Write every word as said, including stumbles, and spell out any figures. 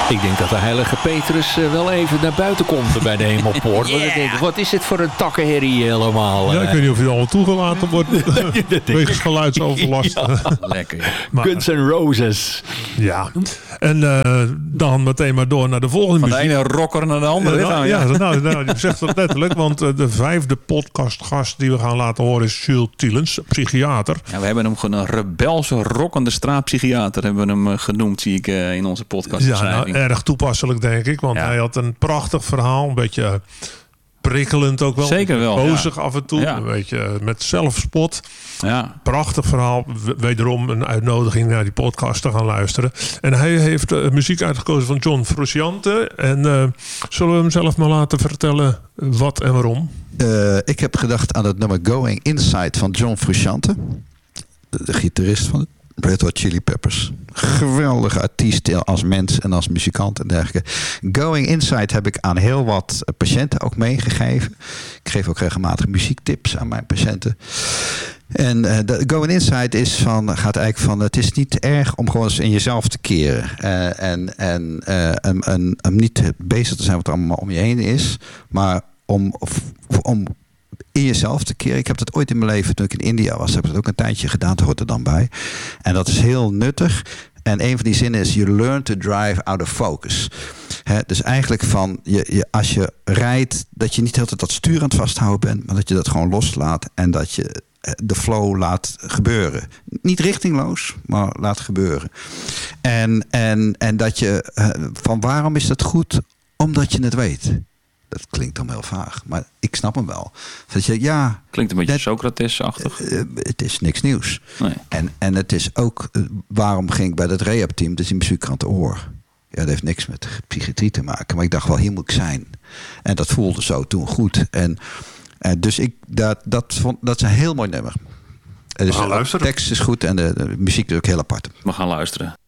Ik denk dat de heilige Petrus uh, wel even naar buiten komt bij de hemelpoort. Yeah. Want ik denk, wat is dit voor een takkenherrie helemaal? Ja, ik weet niet of je allemaal toegelaten wordt. Wegens geluidsoverlast. Ja. Lekker. Maar, Guns N' Roses. Ja. En uh, dan meteen maar door naar de volgende Van muziek. de ene rocker naar de andere. Uh, nou, ja, nou, nou, je zegt dat letterlijk. Want uh, de vijfde podcastgast die we gaan laten horen is Jules Tillens, psychiater. Ja, we hebben hem gewoon een rebelse, rockende straatpsychiater hebben we hem uh, genoemd, zie ik uh, in onze podcast. Ja, nou, erg toepasselijk denk ik. Want ja. hij had een prachtig verhaal. Een beetje prikkelend ook wel. Zeker wel. Bozig ja. af en toe. Ja. Een beetje met zelfspot. Ja. Prachtig verhaal. Wederom een uitnodiging naar die podcast te gaan luisteren. En hij heeft uh, muziek uitgekozen van John Frusciante. En uh, zullen we hem zelf maar laten vertellen wat en waarom? Uh, ik heb gedacht aan het nummer Going Inside van John Frusciante. De, de gitarist van het Red Hot Chili Peppers. Geweldige artiest als mens en als muzikant en dergelijke. Going Inside heb ik aan heel wat patiënten ook meegegeven. Ik geef ook regelmatig muziektips aan mijn patiënten. En uh, de Going Inside is van, gaat eigenlijk van... het is niet erg om gewoon eens in jezelf te keren. Uh, en en uh, um, um, um, niet bezig te zijn wat er allemaal om je heen is. Maar om... om in jezelf te keren. Ik heb dat ooit in mijn leven, toen ik in India was, heb ik dat ook een tijdje gedaan. Dat hoort er dan bij. En dat is heel nuttig. En een van die zinnen is: you learn to drive out of focus. He, dus eigenlijk van, je, je, als je rijdt, dat je niet de hele tijd dat stuur aan het vasthouden bent, maar dat je dat gewoon loslaat en dat je de flow laat gebeuren. Niet richtingloos, maar laat gebeuren. En, en, en dat je, van waarom is dat goed? Omdat je het weet. Dat klinkt dan heel vaag, maar ik snap hem wel. Dat je, ja, klinkt een beetje dat, Socrates-achtig. Uh, het is niks nieuws. Nee. En, en het is ook, uh, waarom ging ik bij dat rehab-team, dus die muziekkrant Oor. Ja, dat heeft niks met psychiatrie te maken. Maar ik dacht wel, hier moet ik zijn. En dat voelde zo toen goed. En, en dus ik, dat, dat, vond, dat is een heel mooi nummer. Dus de tekst is goed en de, de muziek is ook heel apart. We gaan luisteren.